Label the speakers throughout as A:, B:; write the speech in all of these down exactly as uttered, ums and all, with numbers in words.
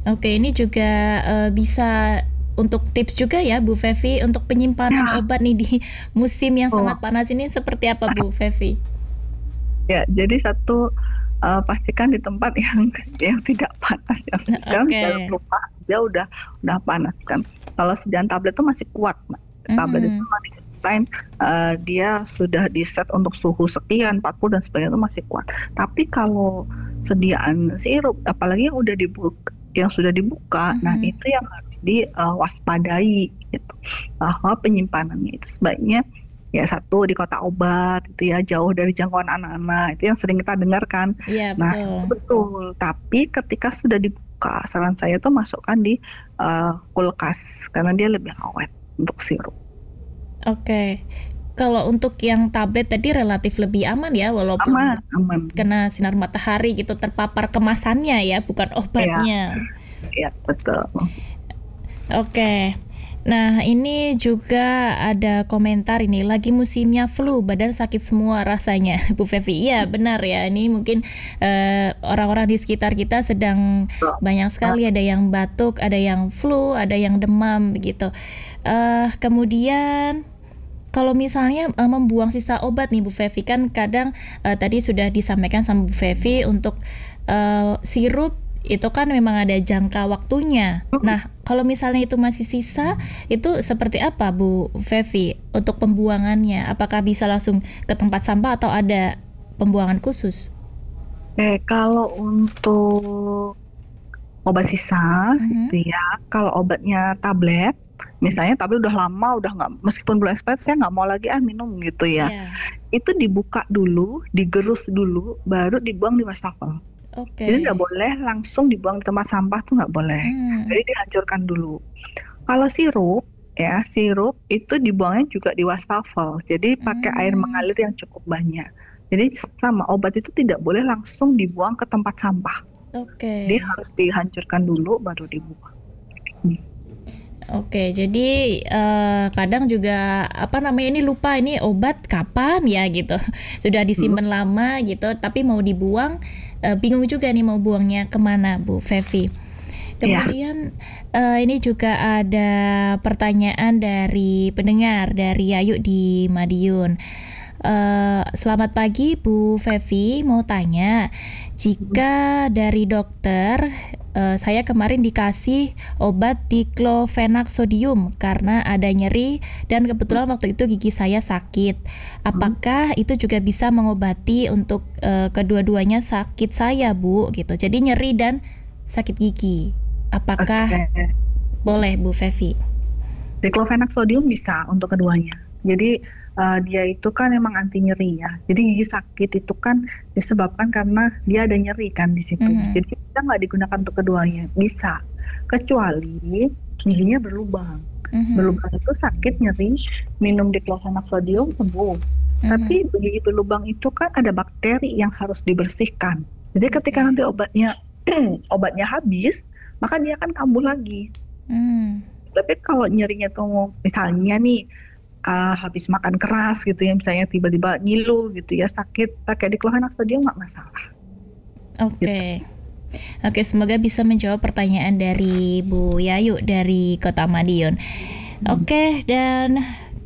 A: Oke, ini juga uh, bisa untuk tips juga ya Bu Fevi untuk penyimpanan
B: Ya,
A: obat nih di musim yang
B: oh,
A: sangat panas ini seperti apa Bu Fevi?
B: ya. Jadi satu eh, pastikan di tempat yang yang tidak panas. Ya. Sekarang di dalam
A: Oke.
B: rumah aja udah udah panas kan. Kalau sediaan tablet itu masih kuat, Mbak. Tablet itu
A: Mhm.
B: memang didesain eh, dia sudah di set untuk suhu sekian, empat puluh dan sebagainya itu masih kuat. Tapi kalau sediaan sirup, apalagi yang udah dibuka, yang sudah dibuka, nah
A: Mhm.
B: itu yang harus diwaspadai gitu. Bahwa penyimpanannya itu sebaiknya ya satu di kota obat itu ya jauh dari jangkauan anak-anak itu yang sering kita dengarkan.
A: Iya,
B: Nah itu
A: betul.
B: betul. Tapi ketika sudah dibuka, saran saya tuh masukkan di eh, kulkas karena dia lebih awet untuk sirup.
A: Oke. Kalau untuk yang tablet tadi relatif lebih aman ya
B: Aman,
A: walaupun
B: aman.
A: kena sinar matahari gitu terpapar kemasannya ya, bukan
B: Ya,
A: obatnya.
B: ya betul.
A: Oke. Nah, ini juga ada komentar ini, lagi musimnya flu, badan sakit semua rasanya, Bu Fevi. Iya, benar ya. Ini mungkin eh, orang-orang di sekitar kita sedang
B: Betul.
A: banyak sekali ada yang batuk, ada yang flu, ada yang demam begitu. Eh, kemudian kalau misalnya eh, membuang sisa obat nih Bu Fevi, kan kadang eh, tadi sudah disampaikan sama Bu Fevi untuk eh, sirup itu kan memang ada jangka waktunya. Nah, kalau misalnya itu masih sisa, itu seperti apa Bu Fevi untuk pembuangannya? Apakah bisa langsung ke tempat sampah atau ada pembuangan khusus?
B: Eh, kalau untuk obat sisa
A: Mhm.
B: itu ya, kalau obatnya tablet, misalnya tablet udah lama, udah nggak, meskipun belum expired, saya nggak mau lagi ah minum gitu ya.
A: Iya.
B: Itu dibuka dulu, digerus dulu, baru dibuang di wastafel. Jadi
A: Oke.
B: nggak boleh langsung dibuang di tempat sampah tuh nggak boleh.
A: Hmm.
B: Jadi dihancurkan dulu. Kalau sirup, ya sirup itu dibuangnya juga di wastafel. Jadi pakai air
A: Hmm.
B: mengalir yang cukup banyak. Jadi sama obat itu tidak boleh langsung dibuang ke tempat sampah. Jadi
A: Oke.
B: harus dihancurkan dulu baru dibuang. Hmm.
A: Oke, jadi eh, kadang juga apa namanya ini lupa ini obat kapan ya gitu. Sudah
B: Hmm.
A: disimpan lama gitu, tapi mau dibuang eh, bingung juga nih mau buangnya kemana Bu Fevi.
B: Ya,
A: Kemudian eh, ini juga ada pertanyaan dari pendengar dari Ayu di Madiun. Eh, selamat pagi Bu Fevi, mau tanya, jika dari dokter eh, saya kemarin dikasih obat diklofenak sodium karena ada nyeri dan kebetulan waktu itu gigi saya sakit.
B: hmm.
A: Apakah itu juga bisa mengobati untuk eh, kedua-duanya sakit saya, Bu? Gitu. Jadi nyeri dan sakit gigi. Apakah
B: Oke.
A: boleh Bu Fevi?
B: Diclofenac sodium bisa untuk keduanya. Jadi eh, dia itu kan emang anti nyeri ya. Jadi gigi sakit itu kan disebabkan karena dia ada nyeri kan di situ.
A: Mhm.
B: Jadi bisa nggak digunakan untuk keduanya? Bisa. Kecuali giginya berlubang.
A: Mhm.
B: Berlubang itu sakit nyeri, minum diclofenac sodium sembuh.
A: Mhm.
B: Tapi gigi berlubang itu kan ada bakteri yang harus dibersihkan. Jadi ketika
A: Oke.
B: nanti obatnya obatnya habis, maka dia akan kambuh lagi.
A: Hmm.
B: Tapi kalau nyerinya tuh misalnya nih ah, habis makan keras gitu ya, misalnya tiba-tiba ngilu gitu ya sakit, pakai diclofenac sodium nggak masalah gitu.
A: Oke. Oke, semoga bisa menjawab pertanyaan dari Bu Yayu dari Kota Madiun.
B: Hmm.
A: Oke, dan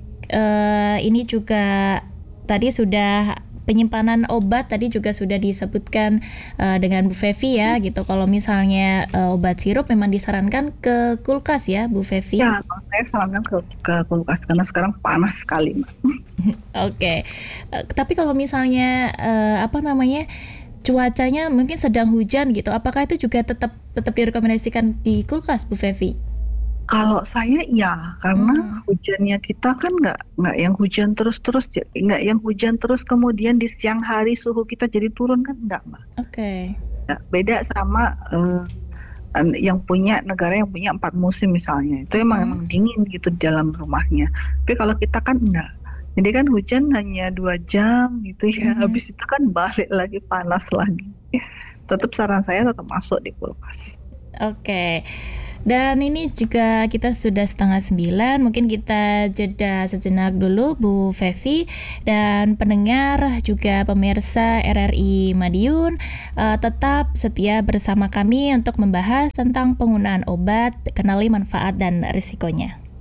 A: eh, ini juga tadi sudah penyimpanan obat tadi juga sudah disebutkan eh, dengan Bu Fevi ya gitu. Kalau misalnya eh, obat sirup memang disarankan ke kulkas ya, Bu
B: Ya,
A: Fevi.
B: kalau saya sarankan ke, ke kulkas karena sekarang panas sekali, Mbak.
A: Oke. Eh, tapi kalau misalnya eh, apa namanya? Cuacanya mungkin sedang hujan gitu. Apakah itu juga tetap tetap direkomendasikan di kulkas, Bu Fevi?
B: Kalau saya ya, karena
A: Hmm.
B: hujannya kita kan nggak nggak yang hujan terus-terus, j- nggak yang hujan terus kemudian di siang hari suhu kita jadi turun kan nggak, Mbak.
A: Oke.
B: Nggak. Beda sama eh, an- yang punya negara yang punya empat musim misalnya itu emang
A: Mm-mm.
B: emang dingin gitu di dalam rumahnya, tapi kalau kita kan enggak, jadi kan hujan hanya dua jam gitu ya
A: Mhm.
B: habis itu kan balik lagi panas lagi. Tetap saran saya tetap masuk di kulkas.
A: Oke. Dan ini juga kita sudah setengah sembilan, mungkin kita jeda sejenak dulu Bu Fevi dan pendengar juga pemirsa R R I Madiun, uh, tetap setia bersama kami untuk membahas tentang penggunaan obat, kenali manfaat dan risikonya.